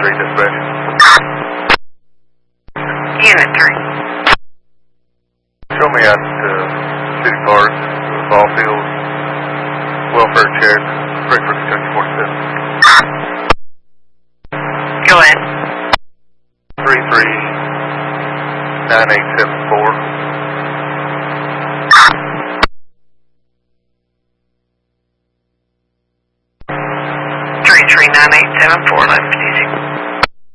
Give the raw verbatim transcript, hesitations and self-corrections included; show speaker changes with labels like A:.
A: three dispatch.
B: Unit three.
A: Show me out uh, City Park, ball field, welfare check, Frankfurt, Kentucky forty-seven.
B: Go ahead.
A: three three nine eight seven four.
B: three three nine eight seven four, left.